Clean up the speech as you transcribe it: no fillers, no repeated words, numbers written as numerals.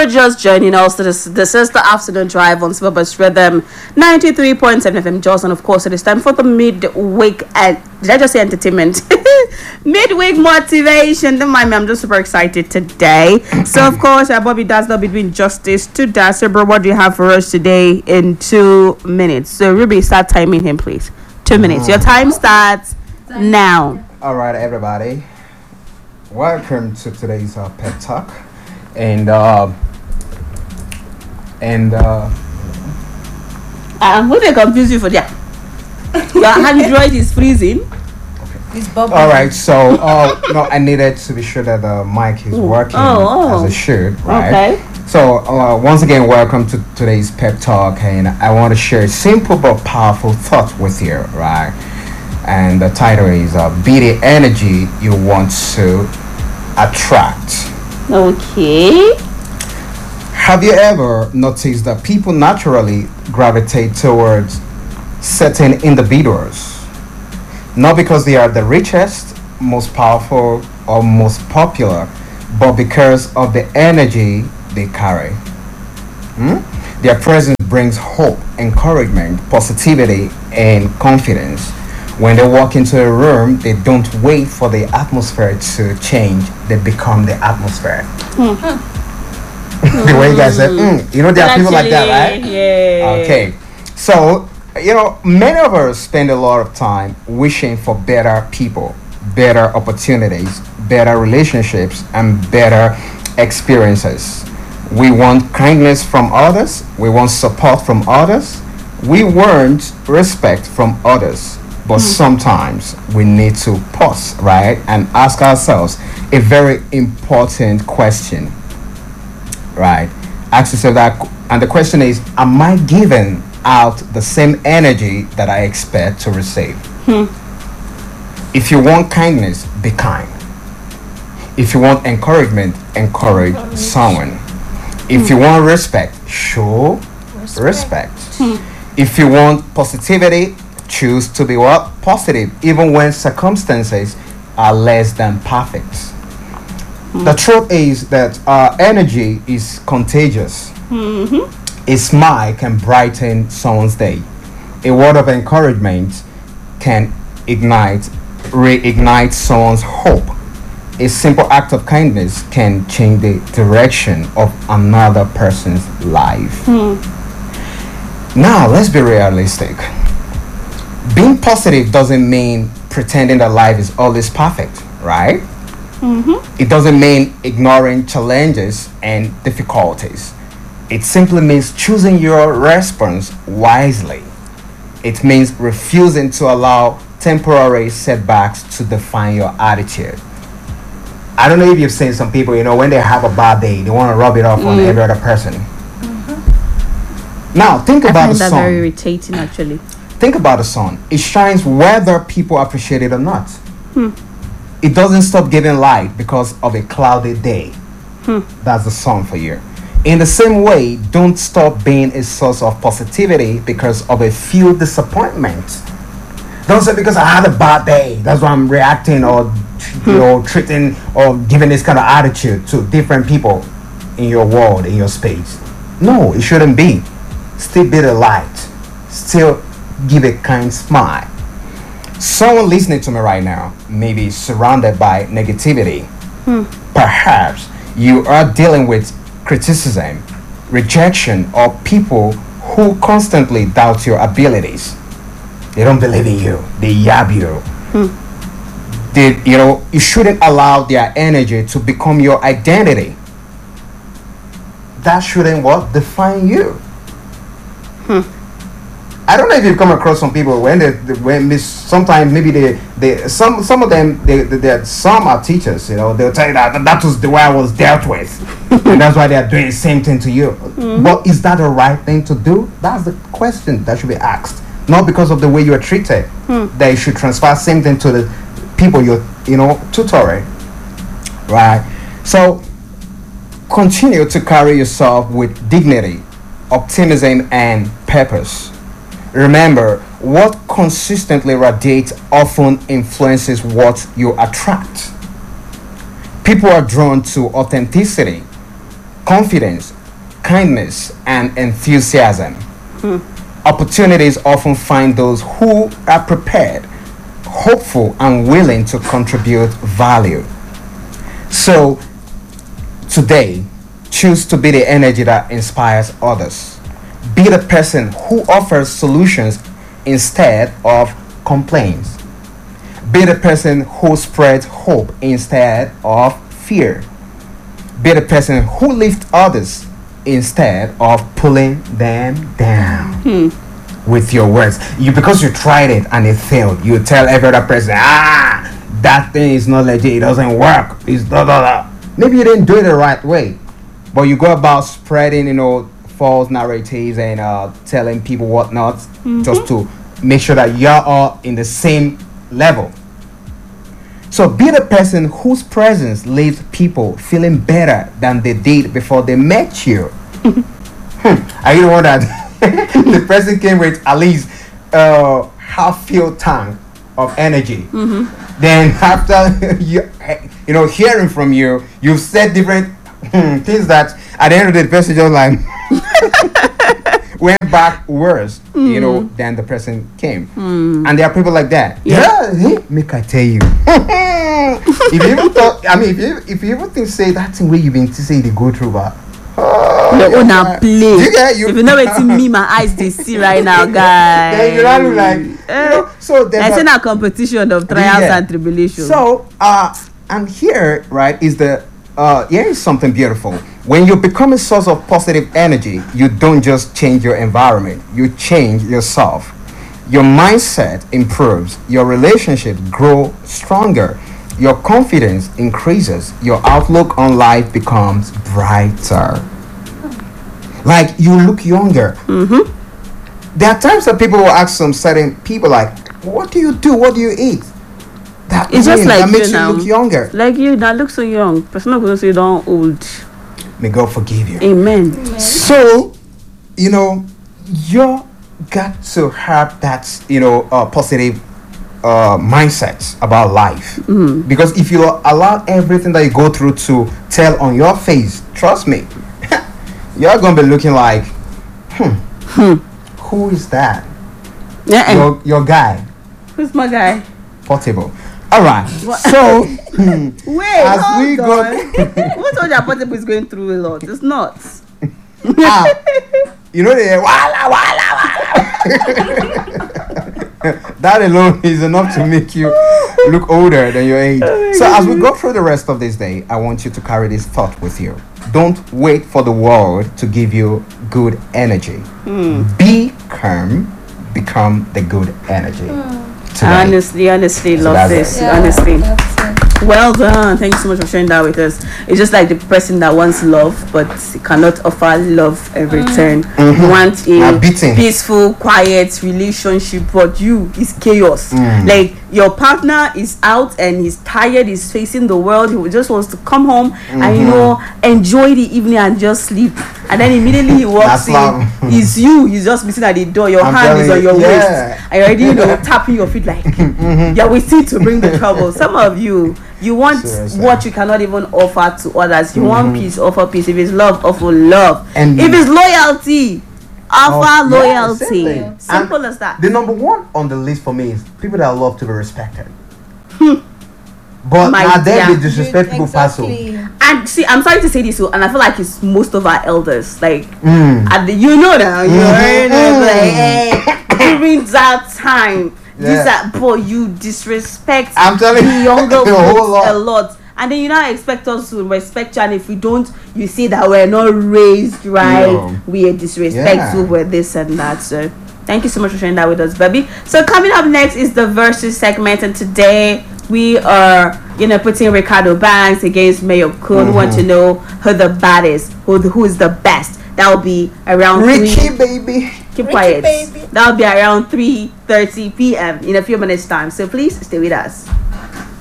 just joining us, this is the afternoon drive on Silverbus Rhythm 93.7 FM Jos, and of course it is time for the midweek and did I just say entertainment? Midweek motivation. Don't mind me, I'm just super excited today. So of course Bobby does not be doing justice to that. So bro, what do you have for us today in 2 minutes? So Ruby, start timing him please. 2 minutes. Your time starts now. All right, everybody. Welcome to today's pep talk, and who they confuse you for that? Your Android is freezing. It's bubbling. All right, so no, I needed to be sure that the mic is working as it should, right? Okay. So once again, welcome to today's pep talk, and I want to share a simple but powerful thought with you, right? And the title is "Be the Energy You Want to Attract." Okay. Have you ever noticed that people naturally gravitate towards certain individuals? Not because they are the richest, most powerful, or most popular, but because of the energy they carry. Their presence brings hope, encouragement, positivity, and confidence. When they walk into a room, they don't wait for the atmosphere to change, they become the atmosphere. The way you guys said, there are people like that, right? Yeah. Okay. So, many of us spend a lot of time wishing for better people, better opportunities, better relationships, and better experiences. We want kindness from others. We want support from others. We want respect from others. But sometimes we need to pause, right, and ask ourselves a very important question, right? Ask yourself that, and the question is, am I giving out the same energy that I expect to receive? If you want kindness, be kind. If you want encouragement, encourage someone. If you want respect, show respect. If you want positivity, choose to be what? Positive, even when circumstances are less than perfect. The truth is that our energy is contagious. A smile can brighten someone's day. A word of encouragement can reignite someone's hope. A simple act of kindness can change the direction of another person's life. Now, let's be realistic. Being positive doesn't mean pretending that life is always perfect, right? It doesn't mean ignoring challenges and difficulties. It simply means choosing your response wisely. It means refusing to allow temporary setbacks to define your attitude. I don't know if you've seen some people, when they have a bad day, they want to rub it off on every other person. Now, think about the sun. I find that very irritating, actually. Think about the sun. It shines whether people appreciate it or not. It doesn't stop giving light because of a cloudy day. That's the sun for you. In the same way, don't stop being a source of positivity because of a few disappointments. Don't say because I had a bad day, that's why I'm reacting or treating or giving this kind of attitude to different people in your world, in your space. No, it shouldn't be. Still be the light. Still give a kind smile. Someone listening to me right now may be surrounded by negativity. Perhaps you are dealing with criticism, rejection, or people who constantly doubt your abilities. They don't believe in you. They yab you. You shouldn't allow their energy to become your identity. That shouldn't define you. I don't know if you've come across some people sometimes maybe some of them some are teachers, they'll tell you that was the way I was dealt with, and that's why they are doing the same thing to you. But is that the right thing to do? That's the question that should be asked. Not because of the way you are treated, that you should transfer same thing to the people you're tutoring, right? So continue to carry yourself with dignity, optimism, and purpose. Remember, what consistently radiates often influences what you attract. People are drawn to authenticity, confidence, kindness, and enthusiasm. Opportunities often find those who are prepared, hopeful, and willing to contribute value. So, today, choose to be the energy that inspires others. Be the person who offers solutions instead of complaints. Be the person who spreads hope instead of fear. Be the person who lifts others instead of pulling them down. With your words, because you tried it and it failed, you tell every other person, that thing is not legit, it doesn't work, it's da da da. Maybe you didn't do it the right way, but you go about spreading, false narratives and telling people whatnot, just to make sure that you're all in the same level. So be the person whose presence leaves people feeling better than they did before they met you. Are you the one that the person came with at least half-filled tank of energy? Then after hearing from you, you've said different things that at the end of the day, the person just like went back worse, than the person came. And there are people like that. Make I tell you. If you even thought, if you even think say that thing where you been to say they go through, but your own a play. If you know what me, my eyes they see right now, guys. Then you don't like, so there's a competition of trials and tribulations. So and here, right, is the here is something beautiful. When you become a source of positive energy, you don't just change your environment, you change yourself. Your mindset improves, your relationships grow stronger, your confidence increases, your outlook on life becomes brighter. Like, you look younger. There are times that people will ask some certain people, like, what do you do? What do you eat? It's just like that makes you now. Look younger. Like you, that looks so young. Person not going to say you don't old. May God forgive you. Amen. So, you got to have that, positive mindset about life. Because if you allow everything that you go through to tell on your face, trust me, you're going to be looking like, who is that? Yeah, your guy. Who's my guy? Portable. All right. So, wait, as we go, what told you Portable is going through a lot? It's not. The that alone is enough to make you look older than your age. So as we go through the rest of this day, I want you to carry this thought with you. Don't wait for the world to give you good energy. Be calm, become the good energy. Honestly, love this. Yeah, honestly. Well done. Thank you so much for sharing that with us. It's just like the person that wants love but cannot offer love in return. You want a peaceful, quiet relationship, but it's chaos. Like your partner is out and he's tired, he's facing the world, he just wants to come home and enjoy the evening and just sleep. And then immediately he walks in, he's just missing at the door, your hand is on your waist. And you're already tapping your feet like you're waiting to bring the trouble. Some of you want what you cannot even offer to others. You want peace, offer peace. If it's love, offer love. And if it's loyalty, offer loyalty. Simple as that. The number one on the list for me is people that love to be respected. But now they disrespect people paso. And see, I'm sorry to say this, and I feel like it's most of our elders. Like, you know that during that time. But you disrespect the younger folks a lot, and then you now expect us to respect you, and if we don't, you say that we're not raised right, we are disrespectful, we're this and that. So thank you so much for sharing that with us, baby. So coming up next is the versus segment, and today we are putting Ricardo Banks against Mayor Kun. We want to know who the baddest, who is the best. That will be around Richie baby. Keep quiet. That'll be around 3:30 p.m. in a few minutes time. So please stay with us.